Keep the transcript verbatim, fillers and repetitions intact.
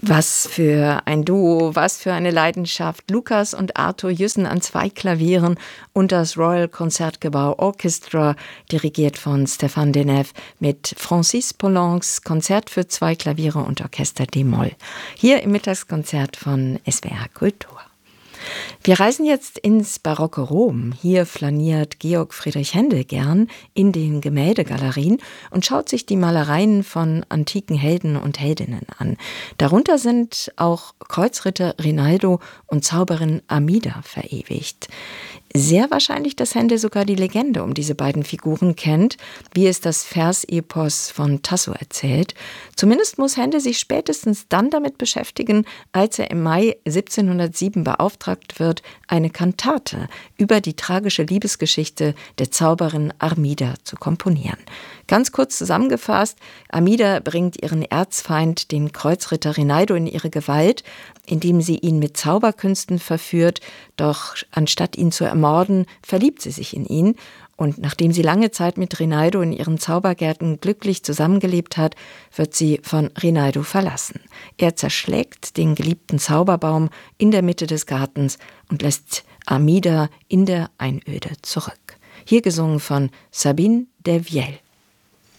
Was für ein Duo, was für eine Leidenschaft. Lukas und Arthur Jüssen an zwei Klavieren und das Royal Concertgebouw Orchestra, dirigiert von Stéphane Denève mit Francis Poulencs Konzert für zwei Klaviere und Orchester d-Moll. Hier im Mittagskonzert von S W R Kultur. Wir reisen jetzt ins barocke Rom. Hier flaniert Georg Friedrich Händel gern in den Gemäldegalerien und schaut sich die Malereien von antiken Helden und Heldinnen an. Darunter sind auch Kreuzritter Rinaldo und Zauberin Armida verewigt. Sehr wahrscheinlich, dass Händel sogar die Legende um diese beiden Figuren kennt, wie es das Versepos von Tasso erzählt. Zumindest muss Händel sich spätestens dann damit beschäftigen, als er im Mai siebzehnhundertsieben beauftragt wird, eine Kantate über die tragische Liebesgeschichte der Zauberin Armida zu komponieren. Ganz kurz zusammengefasst, Armida bringt ihren Erzfeind, den Kreuzritter Rinaldo, in ihre Gewalt, indem sie ihn mit Zauberkünsten verführt, doch anstatt ihn zu ermorden, verliebt sie sich in ihn. Und nachdem sie lange Zeit mit Rinaldo in ihren Zaubergärten glücklich zusammengelebt hat, wird sie von Rinaldo verlassen. Er zerschlägt den geliebten Zauberbaum in der Mitte des Gartens und lässt Armida in der Einöde zurück. Hier gesungen von Sabine de Viel.